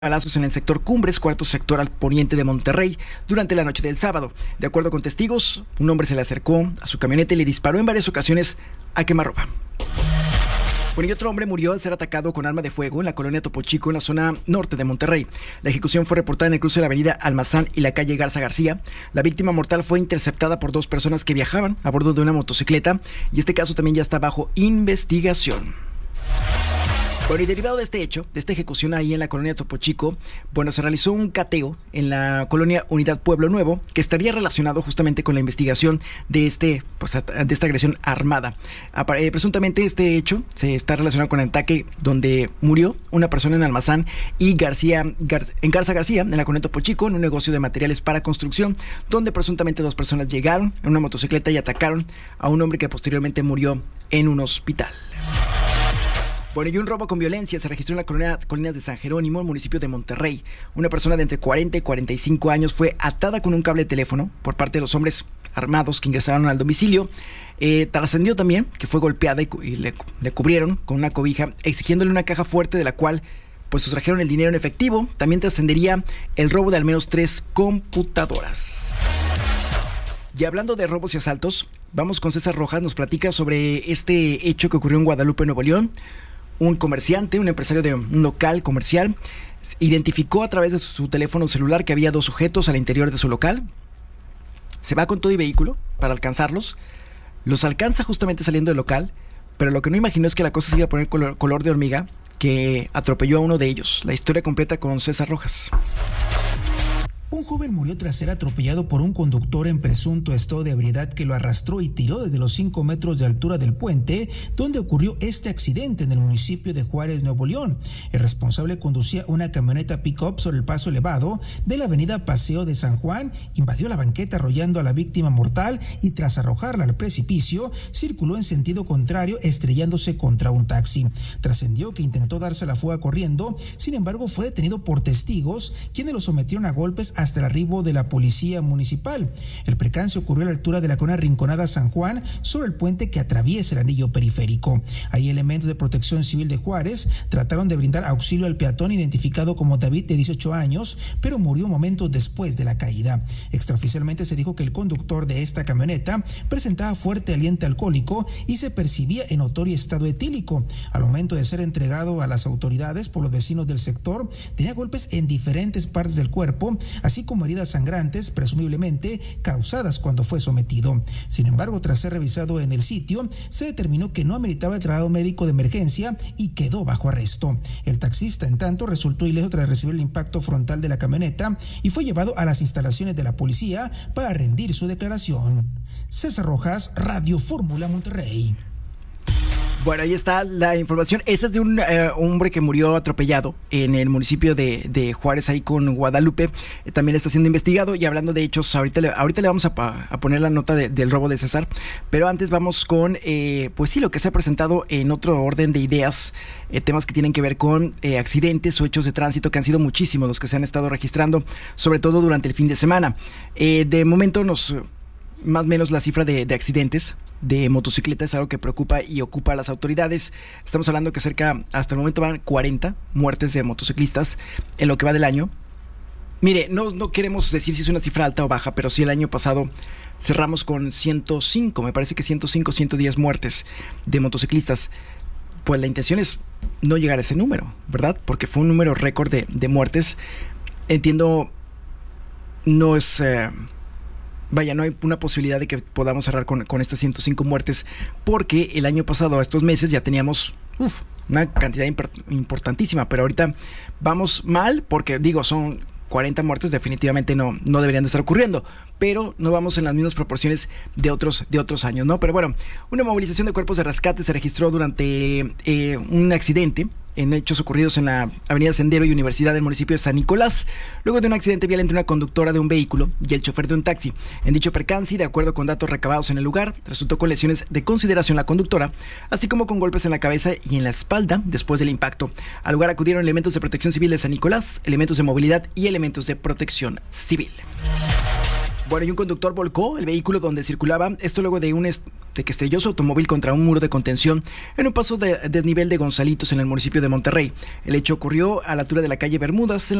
Balazos en el sector Cumbres, cuarto sector al poniente de Monterrey, durante la noche del sábado. De acuerdo con testigos, un hombre se le acercó a su camioneta y le disparó en varias ocasiones a quemarropa. Bueno, y otro hombre murió al ser atacado con arma de fuego en la colonia Topo Chico, en la zona norte de Monterrey. La ejecución fue reportada en el cruce de la avenida Almazán y la calle Garza García. La víctima mortal fue interceptada por dos personas que viajaban a bordo de una motocicleta, y este caso también ya está bajo investigación. Bueno, y derivado de este hecho, de esta ejecución ahí en la colonia Topo Chico, bueno, se realizó un cateo en la colonia Unidad Pueblo Nuevo, que estaría relacionado justamente con la investigación de esta agresión armada. Presuntamente este hecho se está relacionado con el ataque donde murió una persona en Almazán y en Garza García, en la colonia Topo Chico, en un negocio de materiales para construcción, donde presuntamente dos personas llegaron en una motocicleta y atacaron a un hombre que posteriormente murió en un hospital. Bueno, y un robo con violencia se registró en la Colinas de San Jerónimo, el municipio de Monterrey. Una persona de entre 40 y 45 años fue atada con un cable de teléfono por parte de los hombres armados que ingresaron al domicilio. Trascendió también que fue golpeada y le cubrieron con una cobija, exigiéndole una caja fuerte de la cual pues sustrajeron el dinero en efectivo. También trascendería el robo de al menos 3 computadoras. Y hablando de robos y asaltos, vamos con César Rojas, nos platica sobre este hecho que ocurrió en Guadalupe, Nuevo León. Un comerciante, un empresario de un local comercial, identificó a través de su teléfono celular que había dos sujetos al interior de su local. Se va con todo y vehículo para alcanzarlos. Los alcanza justamente saliendo del local, pero lo que no imaginó es que la cosa se iba a poner color de hormiga, que atropelló a uno de ellos. La historia completa con César Rojas. Un joven murió tras ser atropellado por un conductor en presunto estado de ebriedad que lo arrastró y tiró desde los 5 metros de altura del puente donde ocurrió este accidente en el municipio de Juárez, Nuevo León. El responsable conducía una camioneta pick-up sobre el paso elevado de la avenida Paseo de San Juan, invadió la banqueta arrollando a la víctima mortal y tras arrojarla al precipicio, circuló en sentido contrario estrellándose contra un taxi. Trascendió que intentó darse la fuga corriendo, sin embargo fue detenido por testigos, quienes lo sometieron a golpes hasta el arribo de la policía municipal. El percance ocurrió a la altura de la colonia Rinconada San Juan, sobre el puente que atraviesa el anillo periférico. Ahí elementos de Protección Civil de Juárez trataron de brindar auxilio al peatón identificado como David, de 18 años, pero murió momentos después de la caída. Extraoficialmente se dijo que el conductor de esta camioneta presentaba fuerte aliento alcohólico y se percibía en notorio estado etílico. Al momento de ser entregado a las autoridades por los vecinos del sector, tenía golpes en diferentes partes del cuerpo, así como heridas sangrantes, presumiblemente causadas cuando fue sometido. Sin embargo, tras ser revisado en el sitio, se determinó que no ameritaba el traslado médico de emergencia y quedó bajo arresto. El taxista, en tanto, resultó ileso tras recibir el impacto frontal de la camioneta y fue llevado a las instalaciones de la policía para rendir su declaración. César Rojas, Radio Fórmula Monterrey. Bueno, ahí está la información. Esa es de un hombre que murió atropellado en el municipio de Juárez, ahí con Guadalupe. También está siendo investigado. Y hablando de hechos, ahorita le vamos a poner la nota del robo de César. Pero antes vamos con, pues sí, lo que se ha presentado en otro orden de ideas, temas que tienen que ver con accidentes o hechos de tránsito, que han sido muchísimos los que se han estado registrando, sobre todo durante el fin de semana. De momento más o menos la cifra de accidentes de motocicletas es algo que preocupa y ocupa a las autoridades. Estamos hablando que hasta el momento van 40 muertes de motociclistas en lo que va del año. Mire, no queremos decir si es una cifra alta o baja, pero sí el año pasado cerramos con 105, me parece que 110 muertes de motociclistas. Pues la intención es no llegar a ese número, ¿verdad? Porque fue un número récord de muertes. Entiendo, no es... no hay una posibilidad de que podamos cerrar con estas 105 muertes, porque el año pasado, a estos meses, ya teníamos una cantidad importantísima, pero ahorita vamos mal, porque son 40 muertes, definitivamente no deberían de estar ocurriendo, pero no vamos en las mismas proporciones de otros años, ¿no? Pero bueno, una movilización de cuerpos de rescate se registró durante un accidente en hechos ocurridos en la avenida Sendero y Universidad del municipio de San Nicolás, luego de un accidente vial entre una conductora de un vehículo y el chofer de un taxi. En dicho percance, de acuerdo con datos recabados en el lugar, resultó con lesiones de consideración la conductora, así como con golpes en la cabeza y en la espalda después del impacto. Al lugar acudieron elementos de Protección Civil de San Nicolás, elementos de movilidad y elementos de Protección Civil. Bueno, y un conductor volcó el vehículo donde circulaba, esto luego de un de que estrelló su automóvil contra un muro de contención en un paso de desnivel de Gonzalitos en el municipio de Monterrey. El hecho ocurrió a la altura de la calle Bermudas, en